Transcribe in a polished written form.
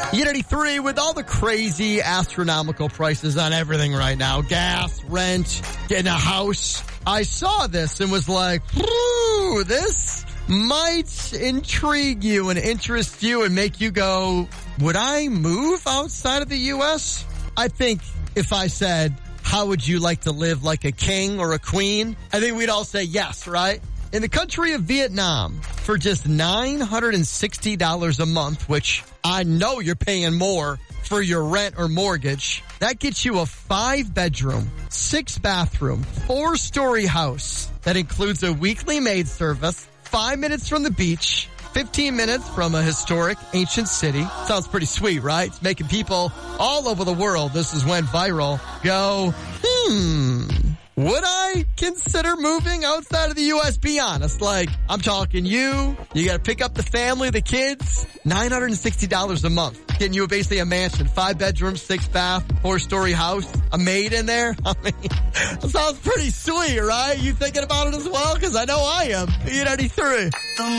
E93 with all the crazy astronomical prices on everything right now. Gas, rent, getting a house. I saw this and was like, ooh, this might intrigue you and interest you and make you go, would I move outside of the U.S.? I think if I said, how would you like to live, like a king or a queen? I think we'd all say yes, right? In the country of Vietnam, for just $960 a month, which I know you're paying more for your rent or mortgage, that gets you a 5-bedroom, 6-bathroom, 4-story house that includes a weekly maid service, 5 minutes from the beach, 15 minutes from a historic ancient city. Sounds pretty sweet, right? It's making people all over the world, this is went viral, go, would I consider moving outside of the U.S.? Be honest. Like, I'm talking you got to pick up the family, the kids. $960 a month. Getting you basically a mansion. 5 bedrooms, 6-bath, 4-story house. A maid in there. I mean, that sounds pretty sweet, right? You thinking about it as well? Because I know I am. E93.